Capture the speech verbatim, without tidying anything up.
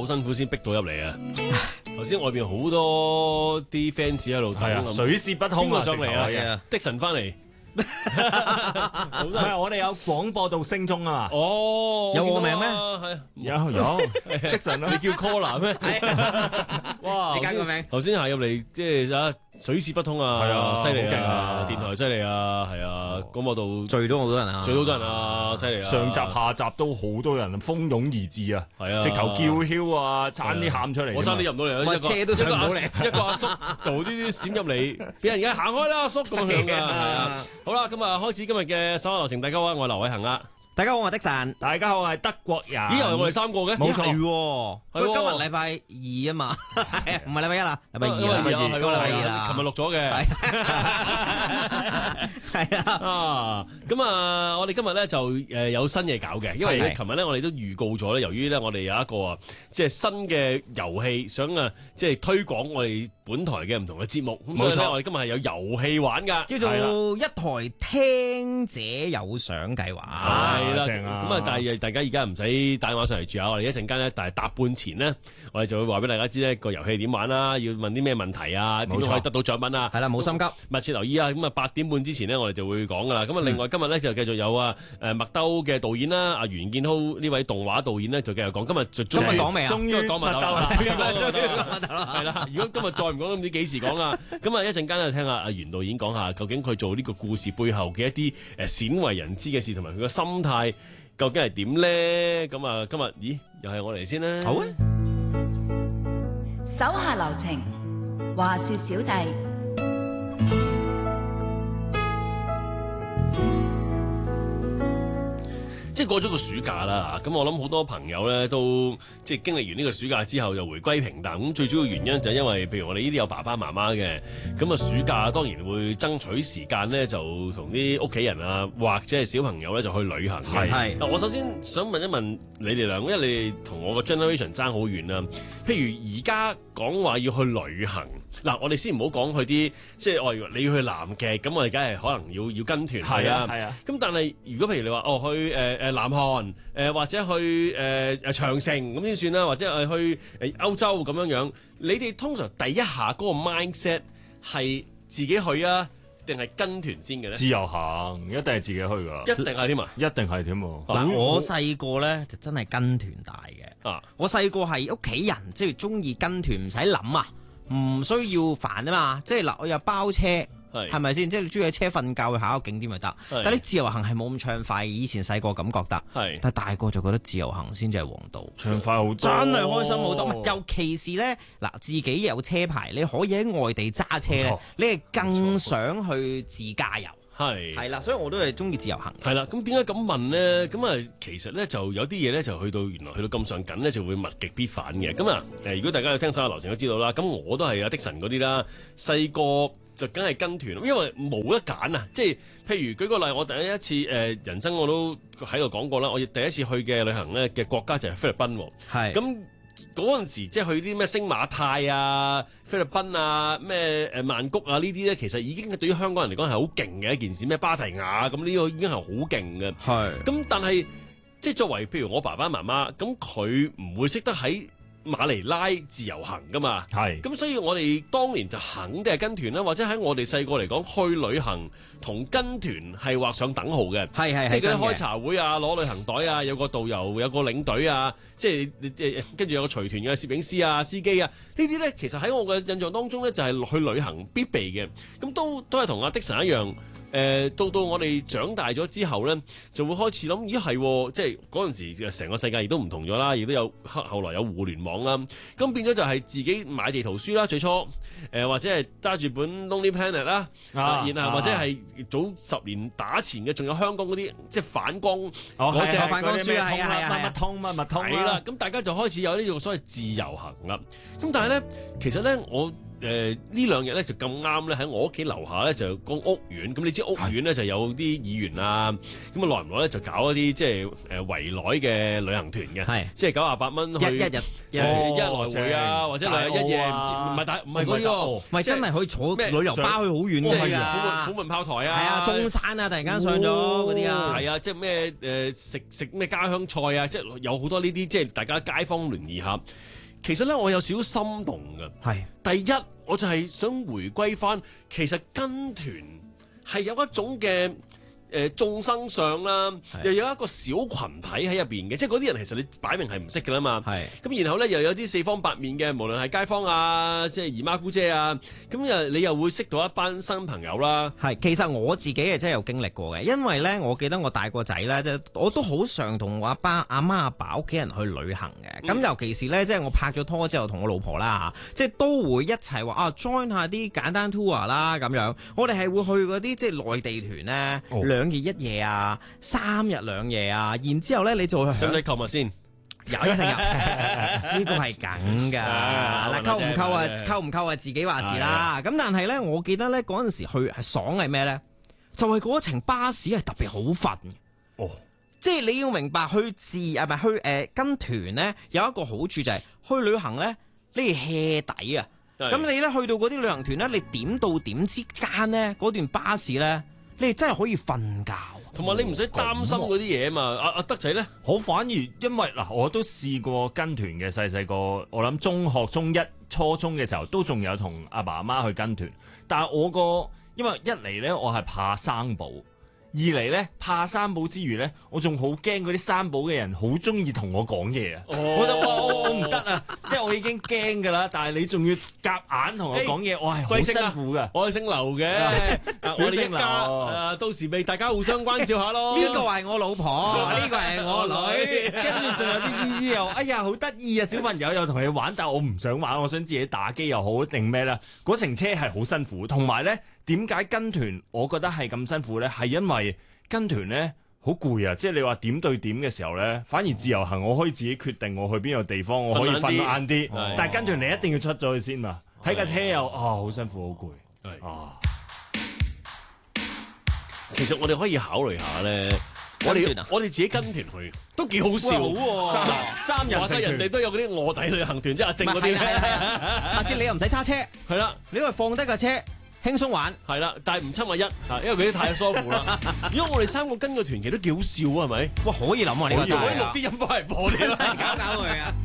好辛苦先逼到入嚟啊！頭先外邊好多啲 fans 喺度等啊， 水泄不通啊， 上嚟啊！ 啊的神翻嚟。 唔係我哋有廣播道聲中啊嘛。 哦， 有我名咩？ 係有有的神咯， 你叫 Caller 咩？哇！ 自家個名。 頭先行入嚟，即係啊水泄不通啊， 係啊犀利好勁啊啊！ 電台犀利啊，係啊，廣播道聚到好多人啊！ 聚到好多人啊，犀利啊！ 上集下集都好多人蜂擁而至啊， 係啊， 直頭叫囂啊，差啲喊出嚟。 我差啲入唔到嚟啊！ 我車都上唔到嚟， 一個阿叔做呢啲閃入嚟，俾人而家行開啦，阿叔咁樣噶，係啊！好啦，咁啊，開始今日嘅手下留情，大家好，我係劉偉恒啦。 大家好，我係的神。 大家好，我係德國人。 咦，又係我哋三個嘅？ 冇錯， 係喎。 係喎今日禮拜二啊嘛，唔係禮拜一啦，禮拜二啦， 係啊，係禮拜二啦。 琴日錄咗嘅。 係啊。 啊，咁啊，我哋今日咧就誒有新嘢搞嘅，因為咧琴日咧我哋都預告咗咧，由於咧我哋有一個啊，即係新嘅遊戲，想啊即係推廣我哋本台嘅唔同嘅節目，咁所以咧我哋今日係有遊戲玩噶， 叫做一台聽者有賞計劃。 係啦， 正啊！ 咁啊，但係大家而家唔使打電話上嚟住啊，我哋一陣間咧，但係搭半前呢，我哋就會話俾大家知呢個遊戲點玩啦，要問啲咩問題啊，點樣可以得到獎品啊？ 係啦，冇心急， 密切留意啊！咁啊，八點半之前呢，我哋就會講噶啦。咁啊，另外今日咧就繼續有啊誒麥兜嘅導演啦，阿袁建滔呢位動畫導演咧就繼續講。今日就今日講未啊？ 終於講麥兜啦， 終於講麥兜啦， 係啦。如果今日再唔講都唔知幾時講啊！咁啊，一陣間就聽下阿袁導演講下，究竟佢做呢個故事背後嘅一啲誒鮮為人知嘅事，同埋佢嘅心態究竟係點咧？咁啊，今日咦又係我嚟先啦。 好啊！ 手下留情，話說小弟。 即係過咗個暑假啦，咁我諗好多朋友咧都即係經歷完呢個暑假之後又回歸平淡。咁最主要原因就係因為譬如我哋呢啲有爸爸媽媽嘅，咁啊暑假當然會爭取時間咧，就同啲屋企人啊或者係小朋友咧就去旅行嘅。 係嗱，我首先想問一問你哋兩個，因為你哋同我個 generation 爭好遠啦。譬如而家講話要去旅行，嗱我哋先唔好講去啲即係我你要去南極，咁我哋梗係可能要要跟團去啊。 係啊。 咁但係如果譬如你話哦去誒。呃誒南韓誒、呃、或者去誒誒、呃、長城咁先算啦，或者係去誒歐洲咁樣樣，你哋通常第一下嗰個 mindset 係自己去啊，定係跟團先嘅咧？ 自由行一定係自己去噶， 一定係添啊！ 一定係添喎。 嗱，我細個咧就真係跟團大嘅。 啊， 我細個係屋企人，即係中意跟團，唔使諗啊，唔需要煩啊嘛。即係嗱，我又包車。係咪先？即係你中意喺車瞓覺去行個景點咪得？但係你自由行係冇咁暢快。以前細個咁覺得， 係但係大個就覺得自由行先至係王道， 暢快好多， 真係開心好多。尤其是咧，嗱，自己有車牌，你可以喺外地揸車咧，你係更想去自駕遊。 係係啦，所以我都係中意自由行嘅。 係啦，咁點解咁問咧？咁啊，其實咧就有啲嘢咧，就去到原來去到咁上緊咧，就會物極必反嘅。咁啊，誒，如果大家有聽手下留情都知道啦。咁我都係阿的神嗰啲啦，細個就梗係跟團，因為冇得揀啊。即係譬如舉個例，我第一次誒、呃、人生我都喺度講過啦。我第一次去嘅旅行咧嘅國家就係菲律賓喎。 係咁。嗰陣時即係去啲咩星馬泰啊、菲律賓啊、咩誒曼谷啊呢啲咧，其實已經對於香港人嚟講係好勁嘅一件事。咩芭提雅咁呢個已經係好勁嘅。 係咁，但係即係作為譬如我爸爸媽媽，咁佢唔會識得喺馬尼拉自由行噶嘛。 係咁，所以我哋當年就肯定係跟團啦，或者喺我哋細個嚟講，去旅行同跟團係畫上等號嘅。 係係即係嗰啲開茶會啊，攞旅行袋啊，有個導遊，有個領隊啊，即係誒跟住有個隨團嘅攝影師啊、司機啊，呢啲咧其實喺我嘅印象當中咧就係去旅行必備嘅。咁都都係同阿的神一樣。誒、呃、到到我哋長大咗之後咧，就會開始諗，咦係，即係嗰陣時成個世界亦都唔同咗啦，亦都有後來有互聯網啦，咁變咗就係自己買地圖書啦，最初誒、呃、或者係揸住本 Lonely Planet 啦、啊，然後或者係早十年打前嘅，仲有香港嗰啲即係反光嗰隻反光書啊，係啊係啊， 乜通乜乜通啦，咁大家就開始有呢種所謂自由行啦。咁但係咧，其實咧我。誒、 誒呢兩日咧就咁啱咧喺我屋企樓下咧就有個屋苑，咁你知屋苑咧就有啲議員啊，咁啊耐唔耐咧就搞一啲即係誒圍內嘅旅行團嘅， 係即係九廿八蚊去一一日一一來回啊，或者兩日一夜唔知唔係大唔係嗰啲喎， 唔係真係可以坐咩旅遊巴去好遠即係㗎， 虎門虎門炮台啊， 係啊，中山啊，突然間上咗嗰啲啊， 係啊，即係咩誒食食咩家鄉菜啊，即係有好多呢啲即係大家街坊聯誼下。其實咧，我有少少心動㗎。係第一，我就係想回歸翻，其實跟團係有一種嘅誒、呃、眾生相啦，又有一個小群體喺入邊嘅，即係嗰啲人其實你擺明係唔識㗎啦嘛。係咁，然後咧又有啲四方八面嘅，無論係街坊啊，即係姨媽姑姐啊，咁又你又會識到一班新朋友啦。 係，其實我自己係真係有經歷過嘅，因為咧，我記得我大個仔咧，即係我都好常同我阿爸、阿媽、阿爸屋企人去旅行嘅。咁、嗯、尤其是咧，即係我拍咗拖之後，同我老婆啦嚇，即係都會一齊話啊 join 下啲簡單 tour 啦咁樣。我哋係會去嗰啲即係內地團咧，哦、兩夜一夜啊。三日兩夜啊，然之後咧你就使唔使購物先？ 有一定有，呢個係梗㗎。嗱，購唔購啊？購唔購啊？自己話事啦。咁但係咧，我記得咧嗰陣時去係爽係咩咧？就係嗰程巴士係特別好瞓。哦，即係你要明白去自啊，唔係去誒、呃、跟團咧，有一個好處就係、是、去旅行咧，你係 hea 底啊。咁你咧去到嗰啲旅行團咧，你點到點之間咧，嗰段巴士咧，你係真係可以瞓覺。 同埋你唔使擔心嗰啲嘢啊嘛，阿阿德仔咧， 好反而因為嗱，我都試過跟團嘅細細個，我諗中學、中一、初中嘅時候都仲有同阿爸阿媽去跟團，但係我個因為一嚟咧，我係怕生保。二嚟咧，怕生保之餘咧，我仲好驚嗰啲生保嘅人好中意同我講嘢啊！哦、我就話我我唔得啊，即係我已經驚㗎啦，但係你仲要夾硬同我講嘢，我係好辛苦㗎。 我係姓劉嘅，小姓劉。誒，到時咪大家互相關照下咯。 呢個係我老婆，呢個係我女， 跟住仲有啲姨姨又，哎呀好得意啊！小朋友又同你玩，但係我唔想玩，我想自己打機又好定咩啦？嗰程車係好辛苦，同埋咧。點解跟團我覺得係咁辛苦呢？係因為跟團呢好攰啊！即係你話點對點嘅時候呢，反而自由行我可以自己決定我去邊個地方，我可以瞓晏啲。但係跟團你一定要出咗去先嘛。喺架車又啊好辛苦好攰啊！ 其實我哋可以考慮下呢。我哋我哋自己跟團去都幾好笑喎！三三人話晒人哋都有嗰啲臥底旅行團，即係阿正嗰啲咧。 下次你又唔使揸車， 係啦， 你都係放低架車。輕鬆玩係啦，但係唔親密一，因為佢啲太疏乎啦。如果我哋三個跟個團，其實都幾好笑啊，係咪？ 哇，可以諗啊，呢個可以錄啲音翻嚟播，你搞搞佢啊！